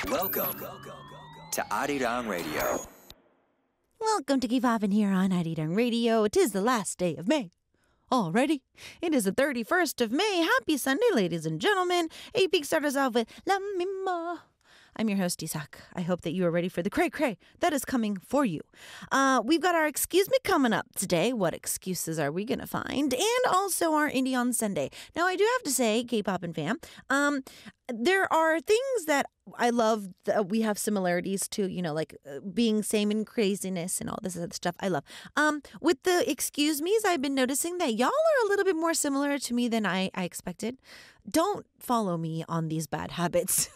Welcome to Arirang Radio. Welcome to Keep Hoppin' here on Arirang Radio. It is the last day of May. Already, it is the 31st of May. Happy Sunday, ladies and gentlemen. A-Peak started us off with La Mima. I'm your host, Isak. I hope that you are ready for the cray-cray that is coming for you. We've got our Excuse Me coming up today. What excuses are we going to find? And also our Indie on Sunday. Now, I do have to say, K-pop and fam, there are things that I love that we have similarities to, like being same in craziness and all this other stuff. I love. With the excuse me's, I've been noticing that y'all are a little bit more similar to me than I expected. Don't follow me on these bad habits.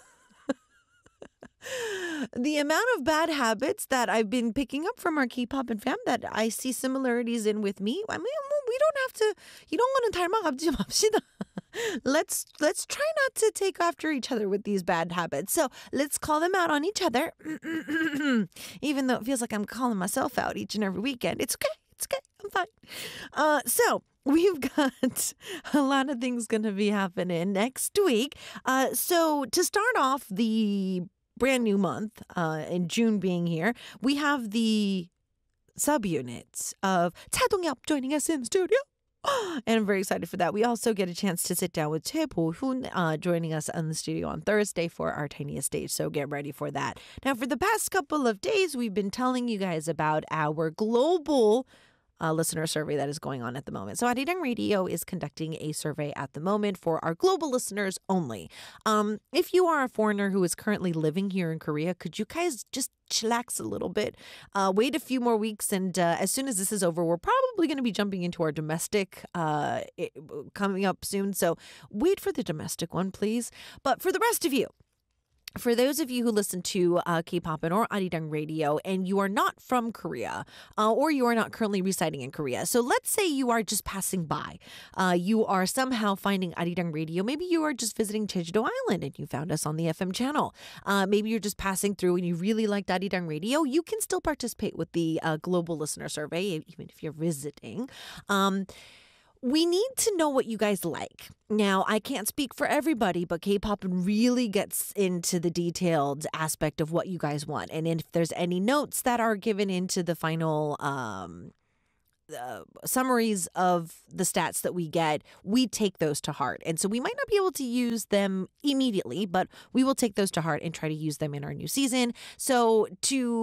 The amount of bad habits that I've been picking up from our K-pop and fam that I see similarities in with me. I mean, we don't have to. 이런 거는 닮아가지 맙시다. Let's try not to take after each other with these bad habits. So let's call them out on each other. Even though it feels like I'm calling myself out each and every weekend. It's okay. It's okay. I'm fine. So we've got a lot of things going to be happening next week. So to start off the brand new month, in June being here, we have the subunits of 차동엽 joining us in the studio. And I'm very excited for that. We also get a chance to sit down with Choi Bo-hoon joining us in the studio on Thursday for our tiniest stage. So get ready for that. Now, for the past couple of days, we've been telling you guys about our global listener survey that is going on at the moment. So Arirang Radio is conducting a survey at the moment for our global listeners only. If you are a foreigner who is currently living here in Korea, could you guys just chillax a little bit? Wait a few more weeks, and as soon as this is over, we're probably going to be jumping into our domestic coming up soon. So wait for the domestic one, please. But for the rest of you, for those of you who listen to K-pop or Arirang Radio and you are not from Korea or you are not currently residing in Korea, so let's say you are just passing by. You are somehow finding Arirang Radio. Maybe you are just visiting Jeju-do Island and you found us on the FM channel. Maybe you're just passing through and you really liked Arirang Radio. You can still participate with the global listener survey, even if you're visiting. We need to know what you guys like. Now, I can't speak for everybody, but K-pop really gets into the detailed aspect of what you guys want. And if there's any notes that are given into the final summaries of the stats that we get, we take those to heart. And so we might not be able to use them immediately, but we will take those to heart and try to use them in our new season. So to